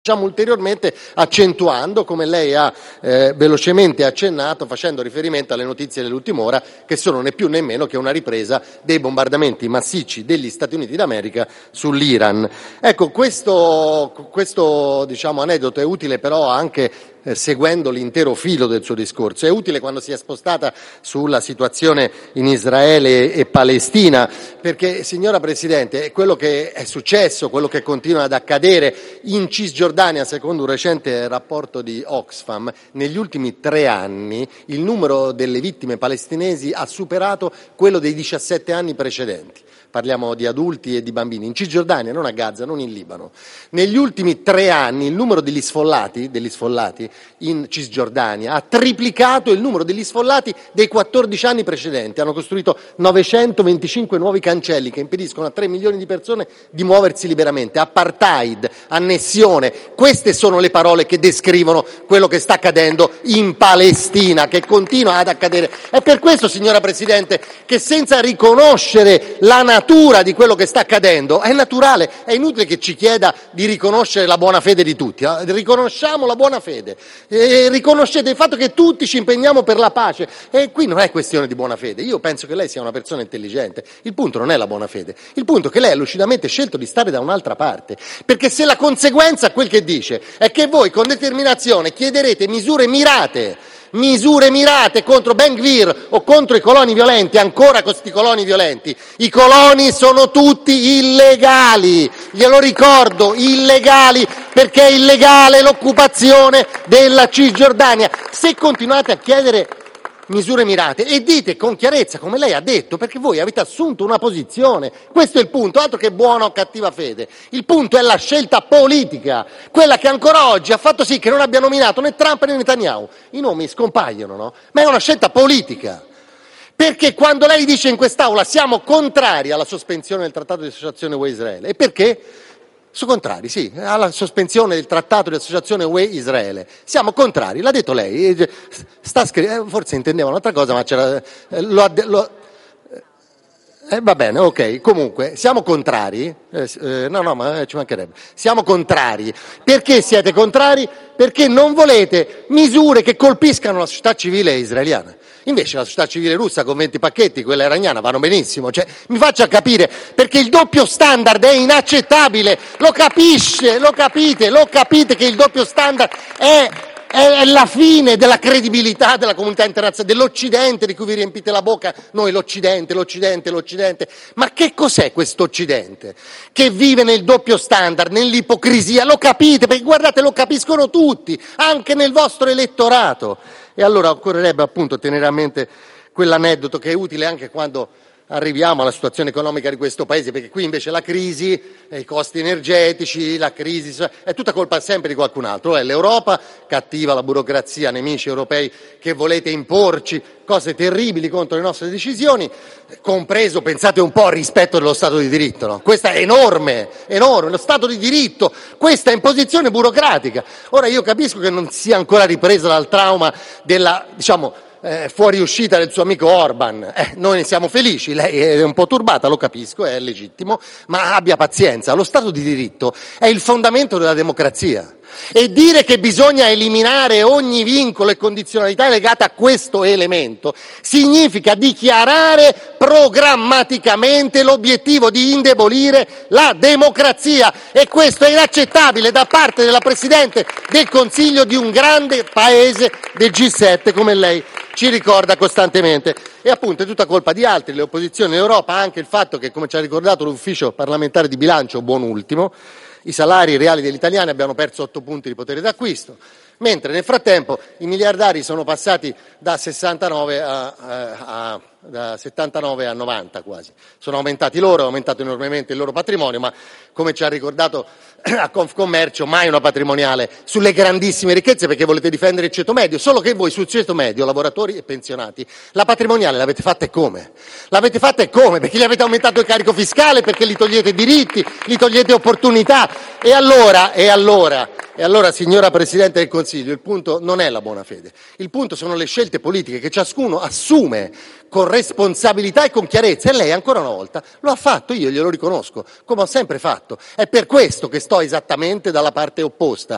facciamo ulteriormente accentuando, come lei ha velocemente accennato, facendo riferimento alle notizie dell'ultima ora, che sono né più né meno che una ripresa dei bombardamenti massicci degli Stati Uniti d'America sull'Iran. Ecco, questo aneddoto è utile però anche seguendo l'intero filo del suo discorso. È utile quando si è spostata sulla situazione in Israele e Palestina, perché, signora Presidente, quello che è successo, quello che continua ad accadere in Cisgiordania, secondo un recente rapporto di Oxfam, negli ultimi 3 anni il numero delle vittime palestinesi ha superato quello dei 17 anni precedenti. Parliamo di adulti e di bambini, in Cisgiordania, non a Gaza, non in Libano. Negli ultimi 3 anni il numero degli sfollati in Cisgiordania ha triplicato il numero degli sfollati dei 14 anni precedenti. Hanno costruito 925 nuovi cancelli che impediscono a 3 milioni di persone di muoversi liberamente. Apartheid, annessione, queste sono le parole che descrivono quello che sta accadendo in Palestina, che continua ad accadere. È per questo, signora Presidente, che senza riconoscere la natura di quello che sta accadendo, è naturale, è inutile che ci chieda di riconoscere la buona fede di tutti. Riconosciamo la buona fede, riconoscete il fatto che tutti ci impegniamo per la pace, e qui non è questione di buona fede. Io penso che lei sia una persona intelligente, il punto non è la buona fede, il punto è che lei ha lucidamente scelto di stare da un'altra parte, perché se la conseguenza, quel che dice, è che voi con determinazione chiederete misure mirate contro Ben Gvir o contro i coloni violenti, ancora questi coloni violenti. I coloni sono tutti illegali, glielo ricordo, illegali, perché è illegale l'occupazione della Cisgiordania. Se continuate a chiedere misure mirate e dite con chiarezza, come lei ha detto, perché voi avete assunto una posizione, questo è il punto, altro che buona o cattiva fede, il punto è la scelta politica, quella che ancora oggi ha fatto sì che non abbia nominato né Trump né Netanyahu. I nomi scompaiono, no? Ma è una scelta politica, perché quando lei dice in quest'Aula siamo contrari alla sospensione del trattato di associazione UE-Israele, e perché? Sono contrari, sì, alla sospensione del trattato di associazione UE-Israele. Siamo contrari, l'ha detto lei, forse intendeva un'altra cosa, ma c'era, va bene, ok, comunque, siamo contrari, ma ci mancherebbe, siamo contrari. Perché siete contrari? Perché non volete misure che colpiscano la società civile israeliana. Invece la società civile russa con 20 pacchetti, quella iraniana, vanno benissimo. Cioè, mi faccia capire, perché il doppio standard è inaccettabile. Lo capite che il doppio standard è la fine della credibilità della comunità internazionale, dell'Occidente di cui vi riempite la bocca, noi l'Occidente. Ma che cos'è questo Occidente? Che vive nel doppio standard, nell'ipocrisia, lo capite? Perché guardate, lo capiscono tutti, anche nel vostro elettorato. E allora occorrerebbe appunto tenere a mente quell'aneddoto che è utile anche quando arriviamo alla situazione economica di questo paese, perché qui invece la crisi, i costi energetici, la crisi, è tutta colpa sempre di qualcun altro. È l'Europa cattiva, la burocrazia, nemici europei che volete imporci cose terribili contro le nostre decisioni, compreso, pensate un po', il rispetto dello Stato di diritto, no? Questa è enorme, lo Stato di diritto, questa imposizione burocratica. Ora io capisco che non sia ancora ripresa dal trauma della, fuoriuscita del suo amico Orban, noi ne siamo felici, lei è un po' turbata, lo capisco, è legittimo, ma abbia pazienza, lo Stato di diritto è il fondamento della democrazia. E dire che bisogna eliminare ogni vincolo e condizionalità legata a questo elemento significa dichiarare programmaticamente l'obiettivo di indebolire la democrazia, e questo è inaccettabile da parte della Presidente del Consiglio di un grande paese del G7, come lei ci ricorda costantemente. E appunto è tutta colpa di altri, le opposizioni in Europa, anche il fatto che, come ci ha ricordato l'ufficio parlamentare di bilancio, buon ultimo, i salari reali degli italiani abbiano perso 8 punti di potere d'acquisto, mentre nel frattempo i miliardari sono passati da 79 a 90 quasi. Sono aumentati loro, è aumentato enormemente il loro patrimonio, ma come ci ha ricordato a Confcommercio, mai una patrimoniale sulle grandissime ricchezze, perché volete difendere il ceto medio, solo che voi sul ceto medio, lavoratori e pensionati, la patrimoniale l'avete fatta e come? L'avete fatta e come? Perché gli avete aumentato il carico fiscale, perché gli togliete diritti, gli togliete opportunità. E allora, signora Presidente del Consiglio, il punto non è la buona fede, il punto sono le scelte politiche che ciascuno assume con responsabilità e con chiarezza, e lei ancora una volta lo ha fatto, io glielo riconosco, come ho sempre fatto. È per questo che sto esattamente dalla parte opposta,